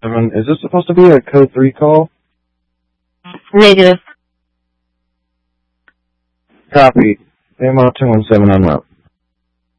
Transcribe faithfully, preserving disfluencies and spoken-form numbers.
seven. Is this supposed to be a code three call? Negative. Copy. A M O two one seven, I'm up.